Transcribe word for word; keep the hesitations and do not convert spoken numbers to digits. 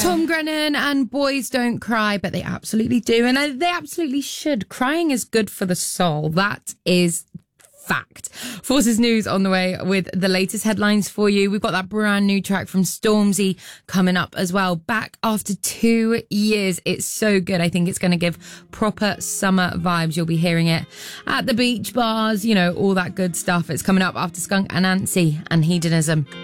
Tom Grennan and Boys Don't Cry, but they absolutely do. And they absolutely should. Crying is good for the soul. That is fact. Forces News on the way with the latest headlines for you. We've got that brand new track from Stormzy coming up as well. Back after two years. It's so good. I think it's going to give proper summer vibes. You'll be hearing it at the beach bars, you know, all that good stuff. It's coming up after Skunk Anansi and Hedonism.